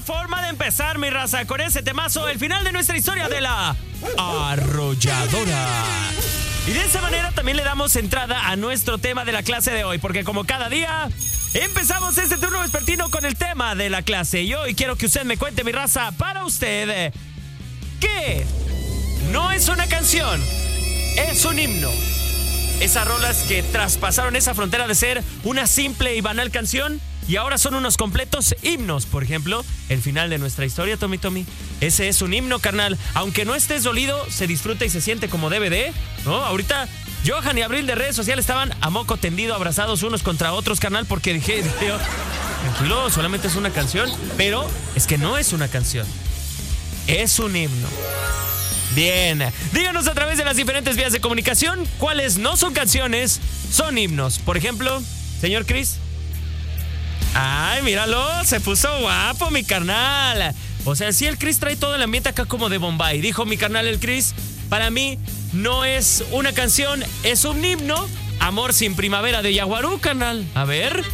forma de empezar, mi raza, con ese temazo, el final de nuestra historia de la arrolladora. Y de esa manera también le damos entrada a nuestro tema de la clase de hoy, porque como cada día, empezamos este turno vespertino con el tema de la clase. Y hoy quiero que usted me cuente, mi raza, para usted, ¿qué no es una canción? Es un himno. Esas rolas que traspasaron esa frontera de ser una simple y banal canción y ahora son unos completos himnos. Por ejemplo, el final de nuestra historia, Tommy. Ese es un himno, carnal. Aunque no estés dolido, se disfruta y se siente como debe de, ¿no? Ahorita Johan y Abril de redes sociales estaban a moco tendido, abrazados unos contra otros, carnal, porque dije yo, tranquilo, solamente es una canción. Pero es que no es una canción. Es un himno. Bien, díganos a través de las diferentes vías de comunicación cuáles no son canciones, son himnos. Por ejemplo, señor Chris. Ay, míralo, se puso guapo mi carnal. O sea, sí, el Chris trae todo el ambiente acá como de Bombay. Dijo mi carnal el Chris, para mí no es una canción, es un himno. Amor sin primavera de Yaguarú, carnal. A ver.